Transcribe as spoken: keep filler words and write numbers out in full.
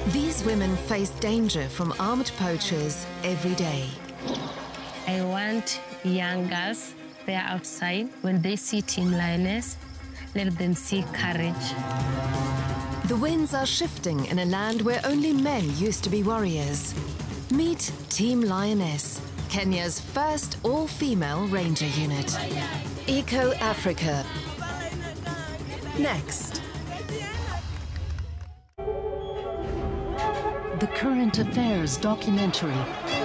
These women face danger from armed poachers every day. I want young girls, they are outside, when they see Team Lioness, let them see courage. The winds are shifting in a land where only men used to be warriors. Meet Team Lioness, Kenya's first all-female ranger unit. Eco Africa. Next. The Current Affairs documentary